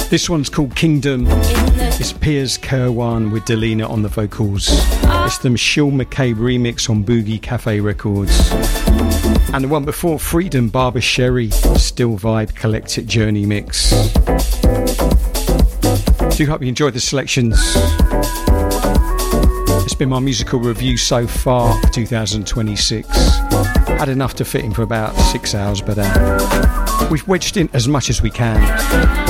This one's called Kingdom. It's Piers Kerwan with Delina on the vocals. It's the Michelle McCabe remix on Boogie Cafe Records. And the one before, Freedom, Barbara Sherry, Still Vibe Collective Journey mix. Do hope you enjoyed the selections. It's been my musical review so far for 2026. Had enough to fit in for about 6 hours, but we've wedged in as much as we can.